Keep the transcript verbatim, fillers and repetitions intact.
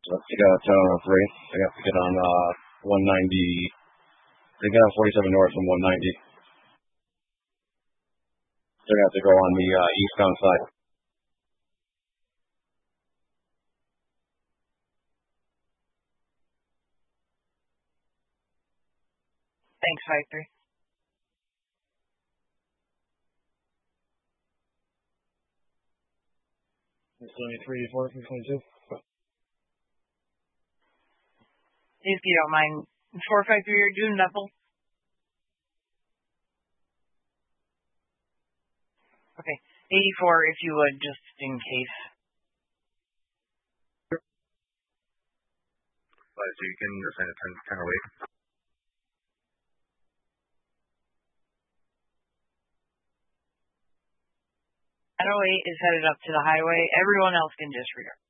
Let's take a ten on three. They have to get on uh, one ninety. They get on forty-seven north and one ninety. They're going to have to go on the uh, eastbound side. Thanks, five three. twenty-three, four, twenty-two. If you don't mind, four five three, you're doing double. Okay, eighty-four, if you would, just in case. So you can just send a ten, ten away. ten oh eight is headed up to the highway. Everyone else can disregard.